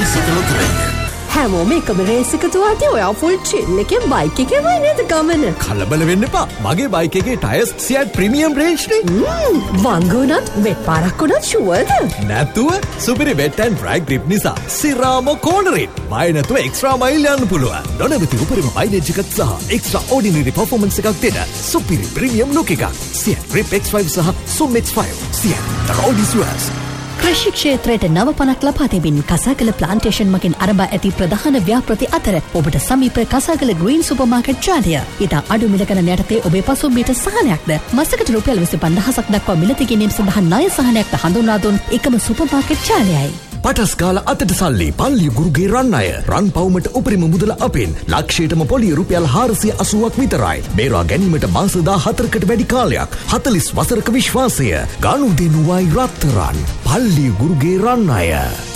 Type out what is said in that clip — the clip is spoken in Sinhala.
අවිසිකලොතරෙන්නේ. හැමෝම එකම රේස් එක තුවාදී ඔයා ෆුල් චිල් එකේ බයික් එකේ වයින්නේද ගමන. කලබල වෙන්න එපා. මගේ බයික් එකේ ටයර්ස් සියට් ප්‍රීමියම් රේන්ජ් නේ. වංගුණත් වෙට් පාරක් උනත් ෂුවර්ද? නැතුව සුපිරි වෙට් ඇන්ඩ් ඩ්‍රයි ග්‍රිප් නිසා සිරාම කෝනරේ. බය නැතුව එක්ස්ට්‍රා මයිල් යන්න පුළුවන්. නොනවති උපරිම මයිලේජ් එකක් සහ එක්ස්ට්‍රා ඕඩිනරි පර්ෆෝමන්ස් එකක් දෙන සුපිරි ප්‍රීමියම් ලුක් එකක්. සියට් ග්‍රිප් X5 සහ සුම් X5. සියට් the road is yours. කෘෂි ක්ෂේත්‍රයට නව පණක් ලබා දෙමින් කසාගල ප්ලාන්ටේෂන් මගින් අරඹා ඇති ප්‍රධාන ව්‍යාපෘති අතර ඔබට සමීප කසාගල ග්‍රීන් සුපර් මාකට් ජාලය. ඉතා අඩු මිල ගණන යටතේ ඔබේ පසුම්බියට සහනයක්ද මසකට රුපියල් 25000ක් දක්වා මිලදී ගැනීම සඳහා ණය සහනයක්ද හඳුන්වා දුන් එකම සුපර් මාකට් ජාලයයි. පටස් කාලා අතට සල්ලි පල්ලි ගුරුගේ රන් අය රන් පවුමට උපරිම මුදල අපෙන් ලක්ෂයටම පොලිය රුපියල් 480ක් විතරයි. බේරා ගැනීමට මාස 14කට වැඩි කාලයක් 40 වසරක විශ්වාසය ගනුදෙනුවයි රත්තරන් පල්ලි ගුරුගේ රන් අය.